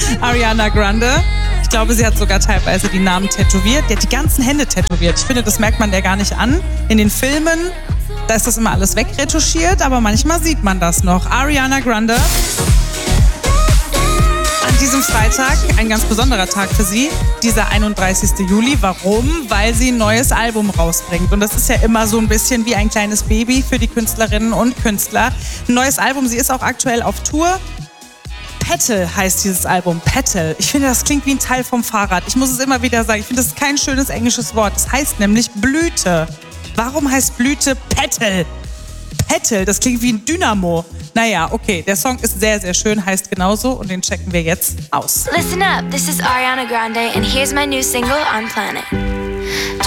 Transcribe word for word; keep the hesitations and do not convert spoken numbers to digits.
Ariana Grande. Ich glaube, sie hat sogar teilweise die Namen tätowiert. Die hat die ganzen Hände tätowiert. Ich finde, das merkt man der gar nicht an. In den Filmen, da ist das immer alles wegretuschiert, aber manchmal sieht man das noch. Ariana Grande. An diesem Freitag, ein ganz besonderer Tag für sie, dieser einunddreißigster Juli. Warum? Weil sie ein neues Album rausbringt. Und das ist ja immer so ein bisschen wie ein kleines Baby für die Künstlerinnen und Künstler. Ein neues Album, sie ist auch aktuell auf Tour. Petal heißt dieses Album, Petal. Ich finde, das klingt wie ein Teil vom Fahrrad. Ich muss es immer wieder sagen, ich finde, das ist kein schönes englisches Wort. Es heißt nämlich Blüte. Warum heißt Blüte Petal? Petal, das klingt wie ein Dynamo. Naja, okay, der Song ist sehr, sehr schön, heißt genauso und den checken wir jetzt aus. Listen up, this is Ariana Grande and here's my new single, On Planet.